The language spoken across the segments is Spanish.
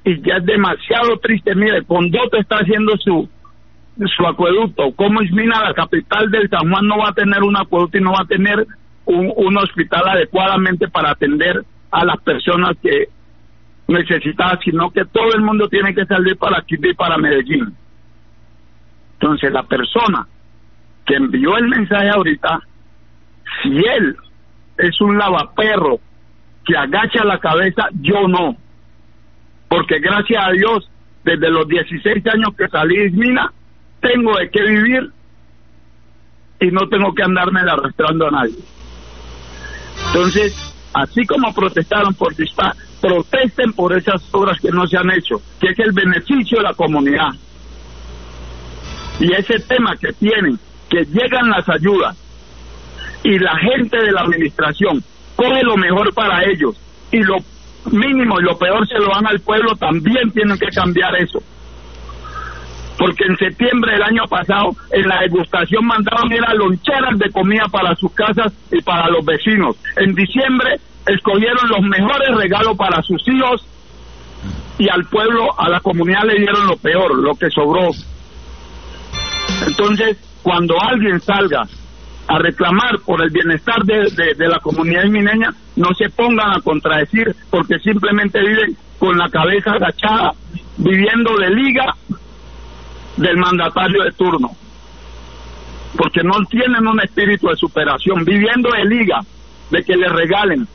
y ya es demasiado triste. Mire, Condoto está haciendo su acueducto. ¿Cómo Ismina, la capital del San Juan, no va a tener un acueducto y no va a tener un hospital adecuadamente para atender a las personas que necesitadas, sino que todo el mundo tiene que salir para Quito y para Medellín? Entonces, la persona que envió el mensaje ahorita, si él es un lavaperro que agacha la cabeza, yo no, porque gracias a Dios, desde los 16 años que salí de Ismina, tengo de qué vivir y no tengo que andarme arrastrando a nadie. Entonces, así como protestaron por Dispar, protesten por esas obras que no se han hecho, que es el beneficio de la comunidad. Y ese tema que tienen, que llegan las ayudas y la gente de la administración coge lo mejor para ellos y lo mínimo y lo peor se lo dan al pueblo, también tienen que cambiar eso. Porque en septiembre del año pasado, en la degustación mandaban loncheras de comida para sus casas y para los vecinos. En diciembre escogieron los mejores regalos para sus hijos y al pueblo, a la comunidad le dieron lo peor, lo que sobró. Entonces, cuando alguien salga a reclamar por el bienestar de la comunidad ismineña, no se pongan a contradecir, porque simplemente viven con la cabeza agachada, viviendo de liga del mandatario de turno, porque no tienen un espíritu de superación, viviendo de liga, de que le regalen.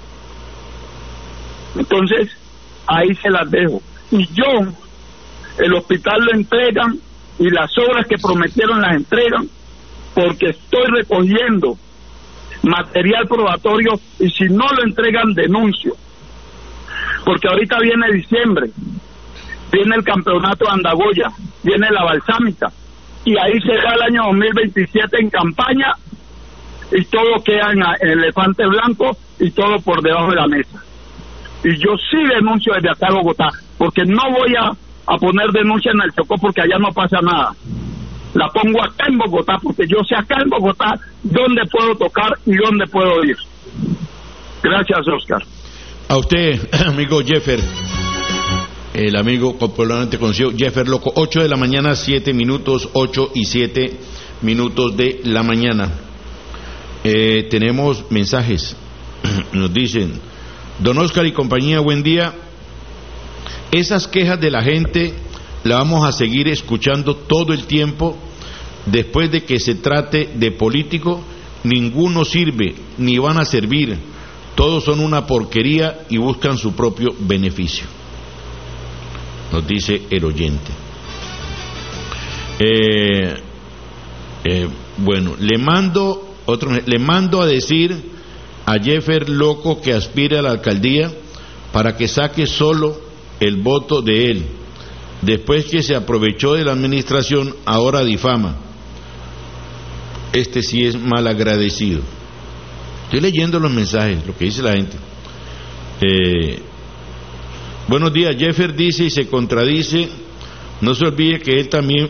Entonces, ahí se las dejo. Y yo, el hospital lo entregan y las obras que prometieron las entregan, porque estoy recogiendo material probatorio y si no lo entregan, denuncio. Porque ahorita viene diciembre, viene el campeonato de Andagoya, viene la balsámica, y ahí será el año 2027 en campaña, y todo queda en elefante blanco, y todo por debajo de la mesa. Y yo sí denuncio desde acá a Bogotá, porque no voy a poner denuncia en el Chocó, porque allá no pasa nada. La pongo acá en Bogotá, porque yo sé acá en Bogotá dónde puedo tocar y dónde puedo ir. Gracias, Oscar. A usted, amigo Jeffer, el amigo popularmente conocido Jeffer Loco. 8 de la mañana, 7 minutos, 8 y 7 minutos de la mañana. Tenemos mensajes. Nos dicen: don Oscar y compañía, buen día. Esas quejas de la gente la vamos a seguir escuchando todo el tiempo. Después de que se trate de político, ninguno sirve ni van a servir. Todos son una porquería y buscan su propio beneficio. Nos dice el oyente. Bueno, le mando a decir a Jeffer Loco que aspire a la alcaldía para que saque solo el voto de él. Después que se aprovechó de la administración, ahora difama. Este sí es mal agradecido. Estoy leyendo los mensajes, lo que dice la gente. Buenos días. Jeffer dice y se contradice. No se olvide que él también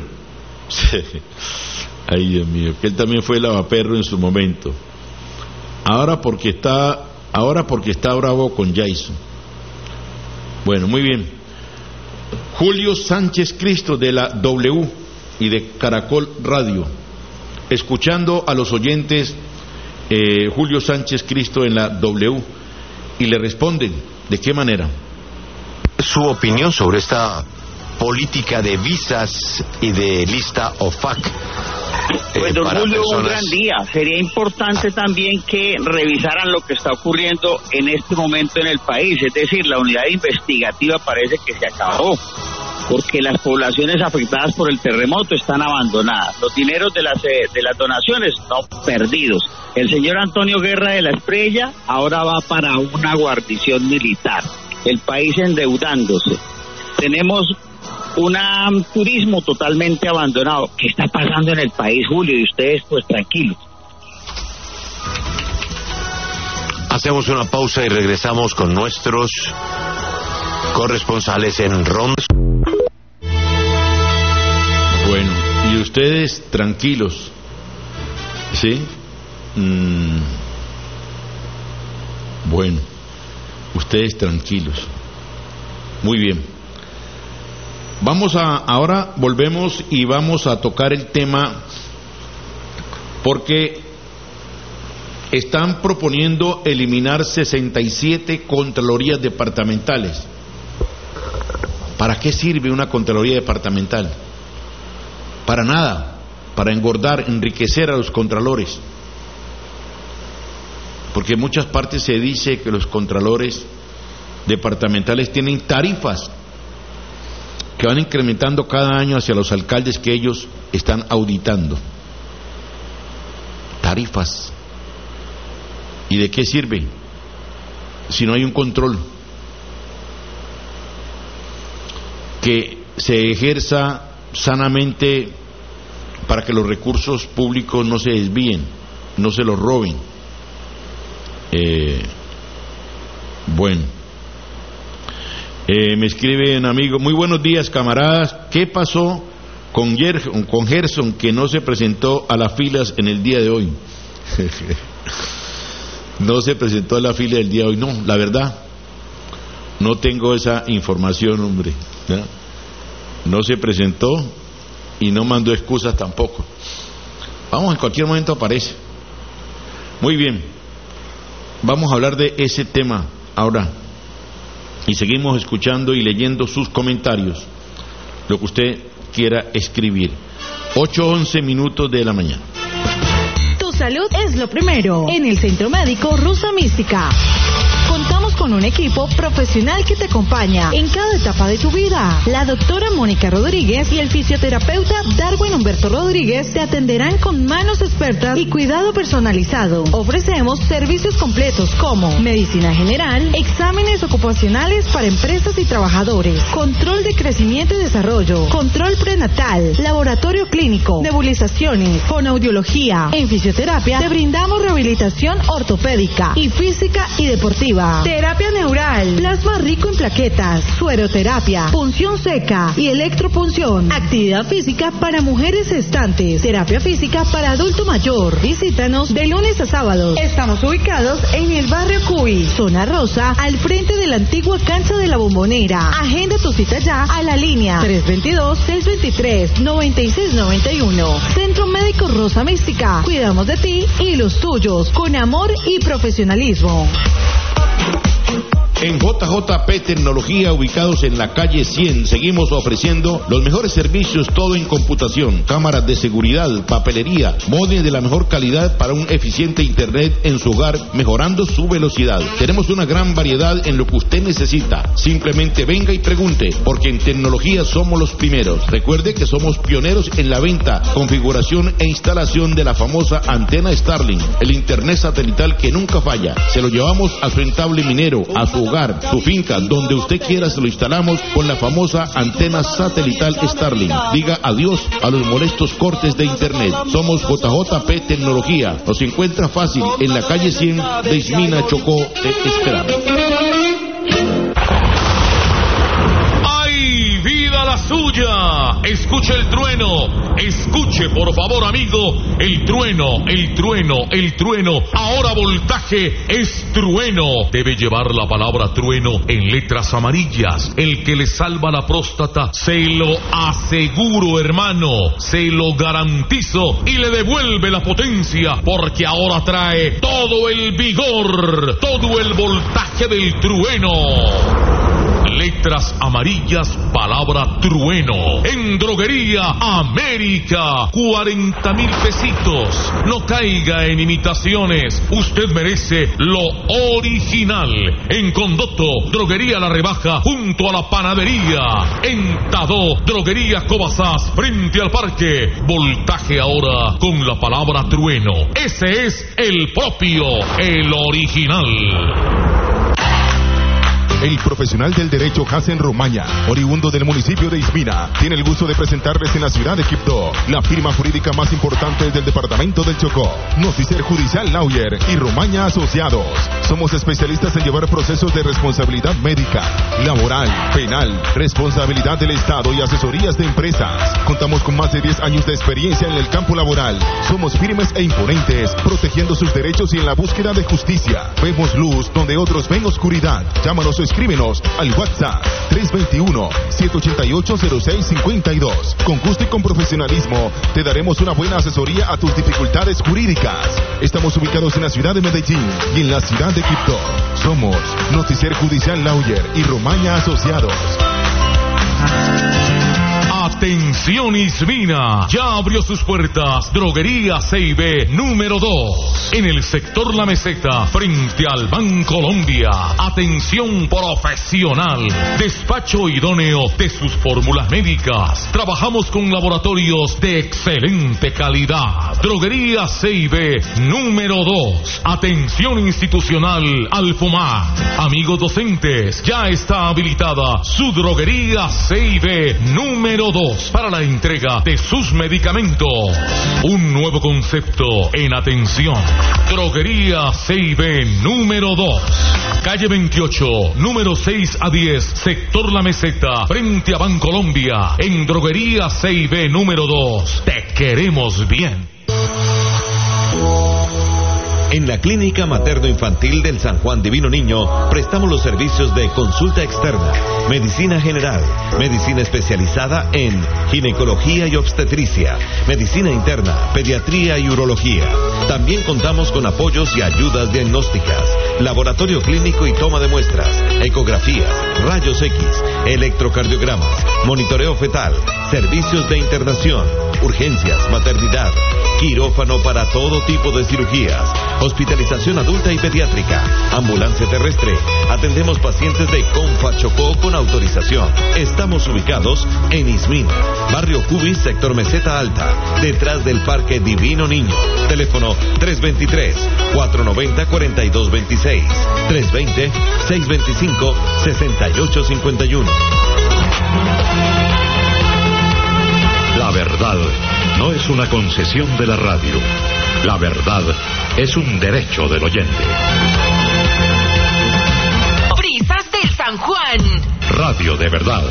ay, Dios mío, que él también fue lavaperro en su momento. Ahora porque está bravo con Jason. Bueno, muy bien. Julio Sánchez Cristo, de la W y de Caracol Radio, escuchando a los oyentes. Julio Sánchez Cristo en la W, y le responden: ¿de qué manera? Su opinión sobre esta política de visas y de lista OFAC. Pues don Julio, personas... un gran día. Sería importante también que revisaran lo que está ocurriendo en este momento en el país, es decir, la unidad investigativa parece que se acabó, porque las poblaciones afectadas por el terremoto están abandonadas, los dineros de las donaciones están perdidos. El señor Antonio Guerra de la Espriella ahora va para una guarnición militar, el país endeudándose. Tenemos un turismo totalmente abandonado. ¿Qué está pasando en el país, Julio? Y ustedes, pues, tranquilos. Hacemos una pausa y regresamos con nuestros corresponsales en Ronda. Bueno, y ustedes tranquilos, ¿sí? Bueno, ustedes tranquilos. Muy bien. Ahora volvemos y vamos a tocar el tema porque están proponiendo eliminar 67 contralorías departamentales. ¿Para qué sirve una contraloría departamental? Para nada, para engordar, enriquecer a los contralores. Porque en muchas partes se dice que los contralores departamentales tienen tarifas que van incrementando cada año hacia los alcaldes que ellos están auditando. Tarifas. ¿Y de qué sirve si no hay un control que se ejerza sanamente para que los recursos públicos no se desvíen, no se los roben? Bueno, me escribe un amigo: muy buenos días, camaradas. ¿Qué pasó con Gerson, que no se presentó a las filas en el día de hoy? No se presentó a la fila del día de hoy. No, la verdad, no tengo esa información, hombre. No se presentó y no mandó excusas tampoco. Vamos, en cualquier momento aparece. Muy bien, vamos a hablar de ese tema ahora y seguimos escuchando y leyendo sus comentarios, lo que usted quiera escribir. 8:11 minutos de la mañana. Tu salud es lo primero. En el Centro Médico Rosa Mística contamos con un equipo profesional que te acompaña en cada etapa de tu vida. La doctora Mónica Rodríguez y el fisioterapeuta Darwin Humberto Rodríguez te atenderán con manos expertas y cuidado personalizado. Ofrecemos servicios completos como medicina general, exámenes ocupacionales para empresas y trabajadores, control de crecimiento y desarrollo, control prenatal, laboratorio clínico, nebulizaciones, fonoaudiología. En fisioterapia te brindamos rehabilitación ortopédica y física y deportiva. Terapia neural, plasma rico en plaquetas, sueroterapia, punción seca y electropunción. Actividad física para mujeres gestantes, terapia física para adulto mayor. Visítanos de lunes a sábados. Estamos ubicados en el barrio Cuy, zona rosa, al frente de la antigua cancha de la Bombonera. Agenda tu cita ya a la línea 322-623-9691. Centro Médico Rosa Mística. Cuidamos de ti y los tuyos con amor y profesionalismo. En JJP Tecnología, ubicados en la calle 100, seguimos ofreciendo los mejores servicios, todo en computación, cámaras de seguridad, papelería, módems de la mejor calidad para un eficiente internet en su hogar, mejorando su velocidad. Tenemos una gran variedad en lo que usted necesita. Simplemente venga y pregunte, porque en tecnología somos los primeros. Recuerde que somos pioneros en la venta, configuración e instalación de la famosa antena Starlink, el internet satelital que nunca falla. Se lo llevamos a su entable minero, a su hogar, su finca, donde usted quiera, se lo instalamos con la famosa antena satelital Starlink. Diga adiós a los molestos cortes de internet. Somos JJP Tecnología. Nos encuentra fácil en la calle 100 de Ismina, Chocó. Esperamos. ¡Vida la suya! Escuche el trueno. Escuche, por favor, amigo. El trueno, el trueno, el trueno. Ahora Voltaje es trueno. Debe llevar la palabra trueno en letras amarillas. El que le salva la próstata, se lo aseguro, hermano. Se lo garantizo. Y le devuelve la potencia, porque ahora trae todo el vigor, todo el voltaje del trueno. Letras amarillas, palabra trueno. En Droguería América, 40,000 pesitos. No caiga en imitaciones. Usted merece lo original. En Condoto, Droguería La Rebaja, junto a la panadería. En Tadó, Droguería Cobasás, frente al parque. Voltaje ahora con la palabra trueno. Ese es el propio, el original. El profesional del derecho Hassen Romaña, oriundo del municipio de Ismina, tiene el gusto de presentarles en la ciudad de Quibdó la firma jurídica más importante del departamento del Chocó, Noticier Judicial Lawyer y Romaña Asociados. Somos especialistas en llevar procesos de responsabilidad médica, laboral, penal, responsabilidad del Estado y asesorías de empresas. Contamos con más de 10 años de experiencia en el campo laboral. Somos firmes e imponentes, protegiendo sus derechos y en la búsqueda de justicia. Vemos luz donde otros ven oscuridad. Llámanos Escríbenos al WhatsApp 321-788-0652. Con gusto y con profesionalismo te daremos una buena asesoría a tus dificultades jurídicas. Estamos ubicados en la ciudad de Medellín y en la ciudad de Quibdó. Somos Noticiero Judicial Lawyer y Romaña Asociados. Atención Ismina, ya abrió sus puertas Droguería C&B número 2 en el sector La Meseta frente al Bancolombia. Atención profesional, despacho idóneo de sus fórmulas médicas. Trabajamos con laboratorios de excelente calidad. Droguería C&B número 2. Atención institucional Alfomar. Amigos docentes, ya está habilitada su Droguería C&B número 2 para la entrega de sus medicamentos. Un nuevo concepto en atención. Droguería C&B número 2. Calle 28, número 6 a 10, sector La Meseta, frente a Bancolombia. En Droguería C&B número 2. Te queremos bien. En la Clínica Materno-Infantil del San Juan Divino Niño prestamos los servicios de consulta externa, medicina general, medicina especializada en ginecología y obstetricia, medicina interna, pediatría y urología. También contamos con apoyos y ayudas diagnósticas, laboratorio clínico y toma de muestras, ecografías, rayos X, electrocardiogramas, monitoreo fetal, servicios de internación, urgencias, maternidad, quirófano para todo tipo de cirugías, hospitalización adulta y pediátrica, ambulancia terrestre. Atendemos pacientes de Confa Chocó con autorización. Estamos ubicados en Ismina, barrio Cubis, sector Meseta Alta, detrás del Parque Divino Niño. Teléfono 323-490-4226, 320-625-6851. La verdad no es una concesión de la radio. La verdad es un derecho del oyente. Brisas del San Juan. Radio de verdad.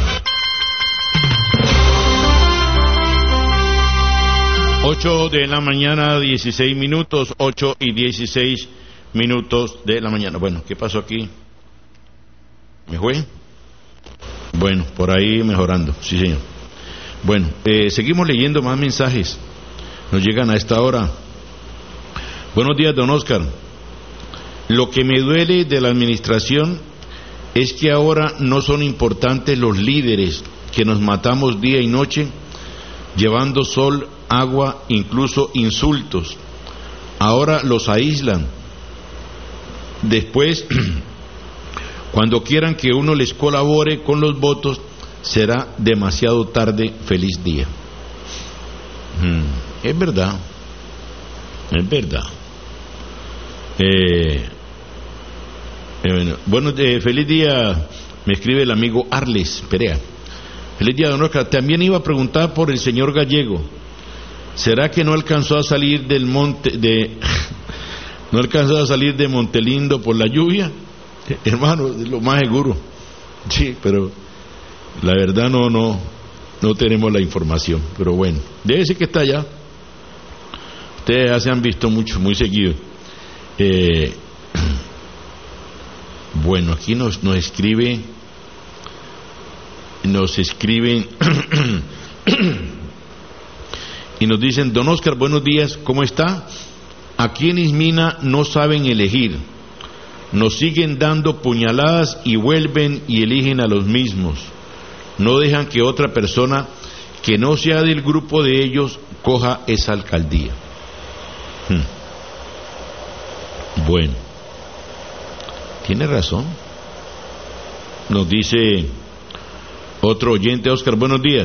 8 de la mañana, 16 minutos, 8 y 16 minutos de la mañana. Bueno, ¿qué pasó aquí? ¿Me fue? Bueno, por ahí mejorando, sí señor. Bueno, seguimos leyendo más mensajes. Nos llegan a esta hora. Buenos días, don Oscar. Lo que me duele de la administración es que ahora no son importantes los líderes, que nos matamos día y noche, llevando sol, agua, incluso insultos. Ahora los aíslan. Después, cuando quieran que uno les colabore con los votos, será demasiado tarde. Feliz día. Es verdad. Es verdad. Bueno, feliz día, me escribe el amigo Arles Perea. Feliz día, don Oscar. También iba a preguntar por el señor Gallego. ¿Será que no alcanzó a salir del monte no alcanzó a salir de Montelindo por la lluvia? Hermano, es lo más seguro. Sí, pero la verdad no tenemos la información. Pero bueno, debe ser que está allá. Ustedes ya se han visto mucho, muy seguido. Bueno, aquí nos escriben y nos dicen: don Oscar, buenos días, ¿cómo está? Aquí en Ismina no saben elegir, nos siguen dando puñaladas y vuelven y eligen a los mismos, no dejan que otra persona que no sea del grupo de ellos coja esa alcaldía. Bueno, tiene razón. Nos dice otro oyente: Oscar, buenos días.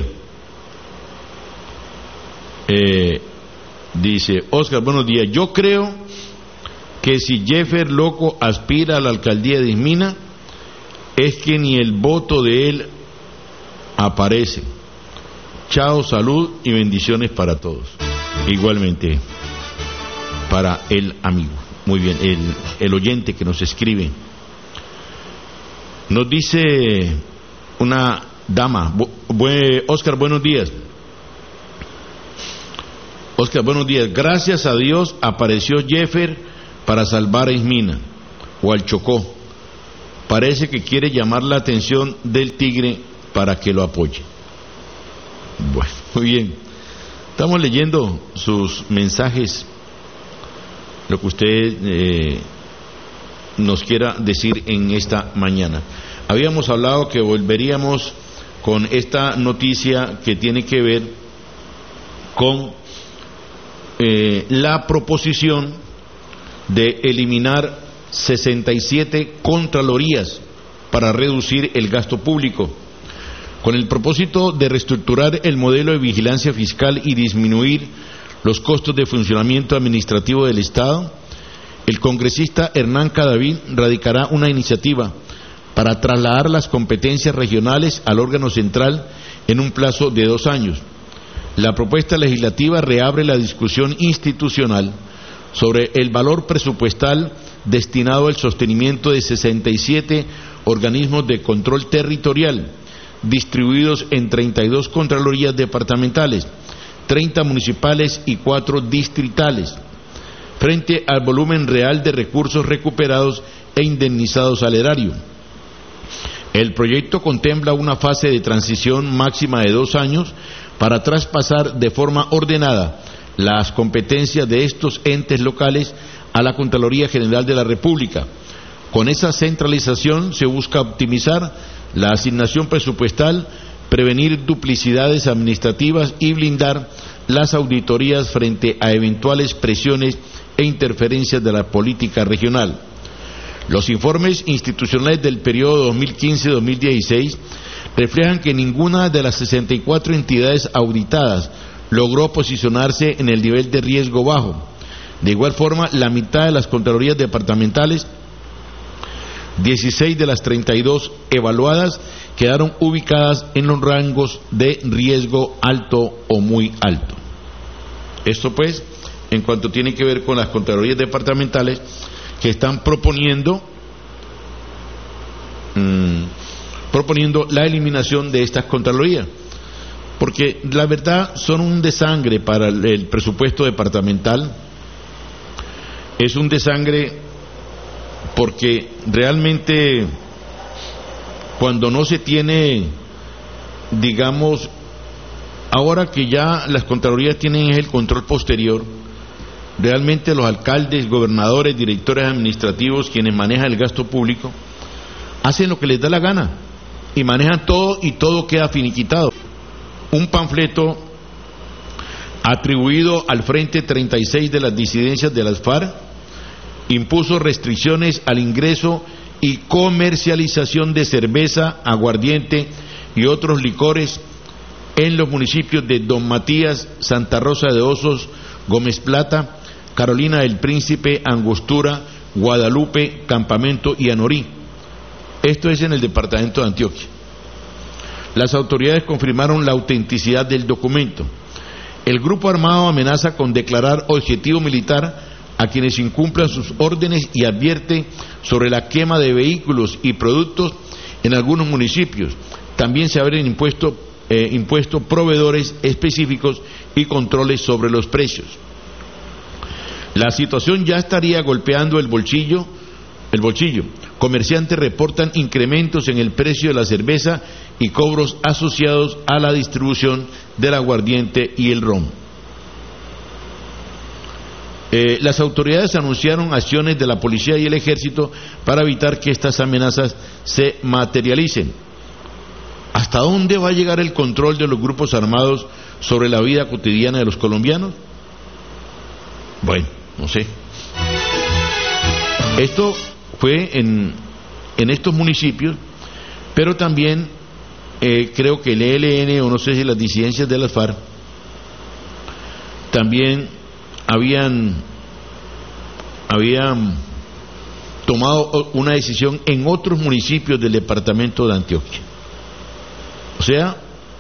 Dice: Oscar, buenos días. Yo creo que si Jeffer Loco aspira a la alcaldía de Ismina, es que ni el voto de él aparece. Chao, salud y bendiciones para todos. Igualmente para el amigo. Muy bien, el oyente que nos escribe. Nos dice una dama: Oscar, buenos días. Oscar, buenos días. Gracias a Dios apareció Jeffer para salvar a Ismina o al Chocó. parece que quiere llamar la atención del Tigre para que lo apoye. Bueno, muy bien. Estamos leyendo sus mensajes, lo que usted nos quiera decir en esta mañana. Habíamos hablado que volveríamos con esta noticia que tiene que ver con la proposición de eliminar 67 contralorías para reducir el gasto público, con el propósito de reestructurar el modelo de vigilancia fiscal y disminuir los costos de funcionamiento administrativo del Estado. El congresista Hernán Cadavid radicará una iniciativa para trasladar las competencias regionales al órgano central en un plazo de 2 años. La propuesta legislativa reabre la discusión institucional sobre el valor presupuestal destinado al sostenimiento de 67 organismos de control territorial, distribuidos en 32 contralorías departamentales, 30 municipales y 4 distritales, frente al volumen real de recursos recuperados e indemnizados al erario. El proyecto contempla una fase de transición máxima de 2 años para traspasar de forma ordenada las competencias de estos entes locales a la Contraloría General de la República. Con esa centralización se busca optimizar la asignación presupuestal, prevenir duplicidades administrativas y blindar las auditorías frente a eventuales presiones e interferencias de la política regional. Los informes institucionales del periodo 2015-2016 reflejan que ninguna de las 64 entidades auditadas logró posicionarse en el nivel de riesgo bajo. De igual forma, la mitad de las contralorías departamentales, 16 de las 32 evaluadas, quedaron ubicadas en los rangos de riesgo alto o muy alto. Esto pues, en cuanto tiene que ver con las contralorías departamentales que están proponiendo la eliminación de estas contralorías, porque la verdad son un desangre para el presupuesto departamental. Es un desangre porque realmente cuando no se tiene, digamos, ahora que ya las contralorías tienen el control posterior, realmente los alcaldes, gobernadores, directores administrativos, quienes manejan el gasto público, hacen lo que les da la gana y manejan todo y todo queda finiquitado. Un panfleto atribuido al Frente 36 de las disidencias de las FARC impuso restricciones al ingreso y comercialización de cerveza, aguardiente y otros licores en los municipios de Don Matías, Santa Rosa de Osos, Gómez Plata, Carolina del Príncipe, Angostura, Guadalupe, Campamento y Anorí. Esto es en el departamento de Antioquia. Las autoridades confirmaron la autenticidad del documento. El grupo armado amenaza con declarar objetivo militar a quienes incumplan sus órdenes y advierte sobre la quema de vehículos y productos en algunos municipios. También se habrían impuesto proveedores específicos y controles sobre los precios. La situación ya estaría golpeando el bolsillo. Comerciantes reportan incrementos en el precio de la cerveza y cobros asociados a la distribución del aguardiente y el ron. Las autoridades anunciaron acciones de la policía y el ejército para evitar que estas amenazas se materialicen. ¿Hasta dónde va a llegar el control de los grupos armados sobre la vida cotidiana de los colombianos? Bueno, no sé. Esto fue en estos municipios, pero también creo que el ELN, o no sé si las disidencias de las FARC, también habían tomado una decisión en otros municipios del departamento de Antioquia. O sea,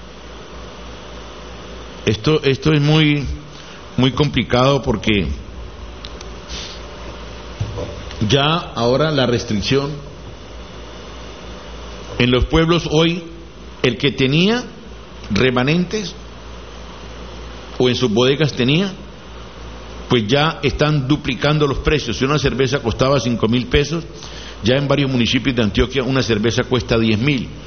esto es muy complicado porque ya ahora la restricción en los pueblos hoy, el que tenía remanentes o en sus bodegas tenía, pues ya están duplicando los precios. Si una cerveza costaba 5.000 pesos, Ya en varios municipios de Antioquia una cerveza cuesta 10.000.